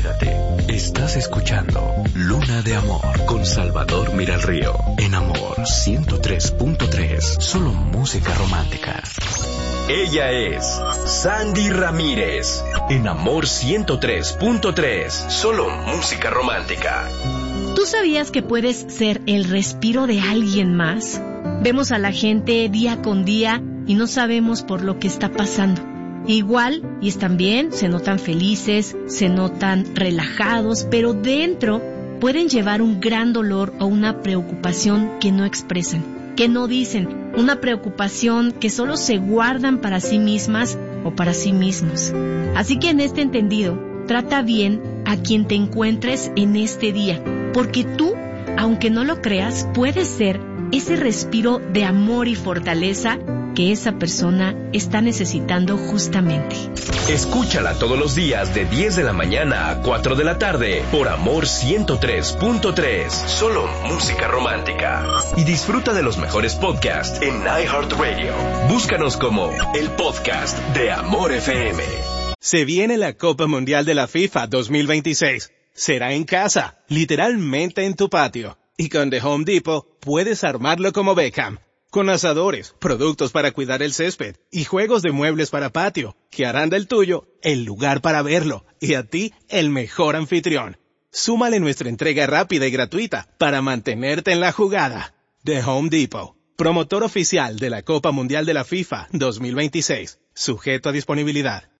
Quédate. Estás escuchando Luna de Amor con Salvador Miralrío. En Amor 103.3. Solo música romántica. Ella es Sandy Ramírez. En Amor 103.3. Solo música romántica. ¿Tú sabías que puedes ser el respiro de alguien más? Vemos a la gente día con día y no sabemos por lo que está pasando. Igual, y están bien, se notan felices, se notan relajados, pero dentro pueden llevar un gran dolor o una preocupación que no expresan, que no dicen, una preocupación que solo se guardan para sí mismas o para sí mismos. Así que en este entendido, trata bien a quien te encuentres en este día, porque tú, aunque no lo creas, puedes ser ese respiro de amor y fortaleza que esa persona está necesitando justamente. Escúchala todos los días de 10 de la mañana a 4 de la tarde por Amor 103.3. Solo música romántica. Y disfruta de los mejores podcasts en iHeartRadio. Búscanos como el podcast de Amor FM. Se viene la Copa Mundial de la FIFA 2026. Será en casa, literalmente en tu patio. Y con The Home Depot puedes armarlo como Beckham. Con asadores, productos para cuidar el césped y juegos de muebles para patio, que harán del tuyo el lugar para verlo y a ti el mejor anfitrión. Súmale nuestra entrega rápida y gratuita para mantenerte en la jugada. The Home Depot, promotor oficial de la Copa Mundial de la FIFA 2026, sujeto a disponibilidad.